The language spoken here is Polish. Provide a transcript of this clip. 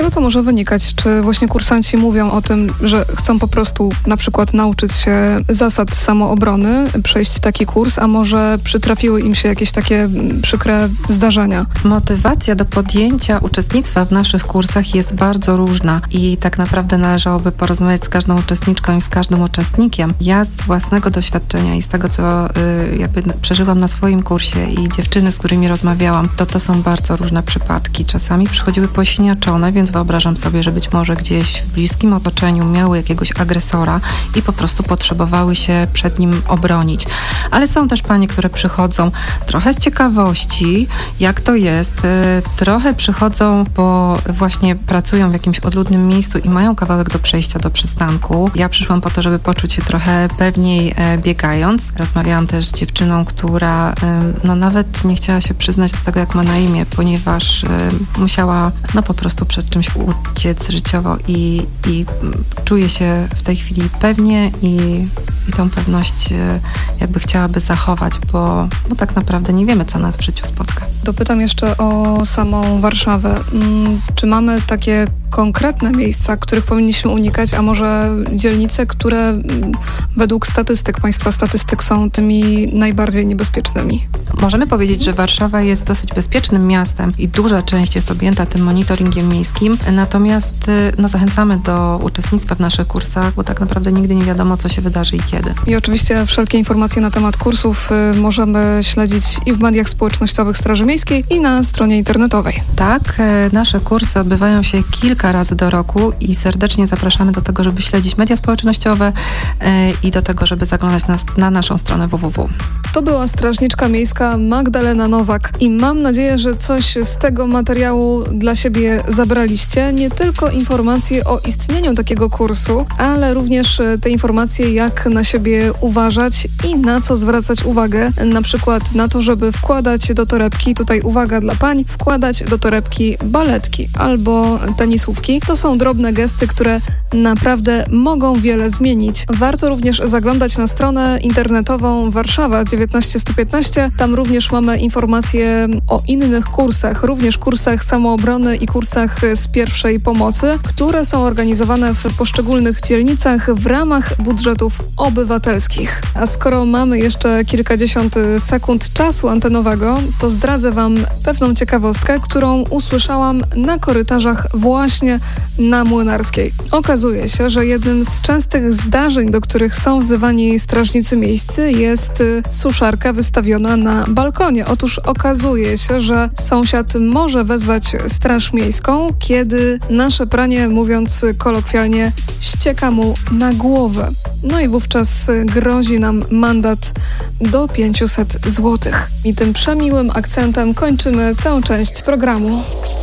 czego to może wynikać? Czy właśnie kursanci mówią o tym, że chcą po prostu na przykład nauczyć się zasad samoobrony, przejść taki kurs, a może przytrafiły im się jakieś takie przykre zdarzenia? Motywacja do podjęcia uczestnictwa w naszych kursach jest bardzo różna i tak naprawdę należałoby porozmawiać z każdą uczestniczką i z każdym uczestnikiem. Ja z własnego doświadczenia i z tego, co jakby przeżyłam na swoim kursie i dziewczyny, z którymi rozmawiałam, to są bardzo różne przypadki. Czasami przychodziły pośniaczone, więc wyobrażam sobie, że być może gdzieś w bliskim otoczeniu miały jakiegoś agresora i po prostu potrzebowały się przed nim obronić. Ale są też panie, które przychodzą trochę z ciekawości, jak to jest, trochę przychodzą, bo właśnie pracują w jakimś odludnym miejscu i mają kawałek do przejścia do przystanku. Ja przyszłam po to, żeby poczuć się trochę pewniej biegając. Rozmawiałam też z dziewczyną, która nawet nie chciała się przyznać do tego, jak ma na imię, ponieważ musiała po prostu przed czymś uciec życiowo i czuje się w tej chwili pewnie i tą pewność jakby chciałaby zachować, bo tak naprawdę nie wiemy, co nas w życiu spotka. Dopytam jeszcze o samą Warszawę. Czy mamy takie konkretne miejsca, których powinniśmy unikać, a może dzielnice, które według państwa statystyk są tymi najbardziej niebezpiecznymi? Możemy powiedzieć, że Warszawa jest dosyć bezpiecznym miastem i duża część jest objęta tym monitoringiem miejskim, natomiast zachęcamy do uczestnictwa w naszych kursach, bo tak naprawdę nigdy nie wiadomo, co się wydarzy i kiedy. I oczywiście wszelkie informacje na temat kursów możemy śledzić i w mediach społecznościowych Straży Miejskiej i na stronie internetowej. Tak, nasze kursy odbywają się kilka razy do roku i serdecznie zapraszamy do tego, żeby śledzić media społecznościowe i do tego, żeby zaglądać na naszą stronę www. To była strażniczka miejska Magdalena Nowak i mam nadzieję, że coś z tego materiału dla siebie zabraliście. Nie tylko informacje o istnieniu takiego kursu, ale również te informacje, jak na siebie uważać i na co zwracać uwagę. Na przykład na to, żeby wkładać do torebki, tutaj uwaga dla pań, wkładać do torebki baletki albo tenisówki. To są drobne gesty, które naprawdę mogą wiele zmienić. Warto również zaglądać na stronę internetową Warszawa 19115. Tam również mamy informacje o innych kursach, również kursach samoobrony i kursach z pierwszej pomocy, które są organizowane w poszczególnych dzielnicach w ramach budżetów obywatelskich. A skoro mamy jeszcze kilkadziesiąt sekund czasu antenowego, to zdradzę Wam pewną ciekawostkę, którą usłyszałam na korytarzach właśnie na Młynarskiej. Okazuje się, że jednym z częstych zdarzeń, do których są wzywani strażnicy miejscy, jest suszarka wystawiona na balkonie. Otóż okazuje się, że sąsiad może wezwać straż miejską, kiedy nasze pranie, mówiąc kolokwialnie, ścieka mu na głowę. No i wówczas grozi nam mandat do 500 zł. I tym przemiłym akcentem kończymy tę część programu.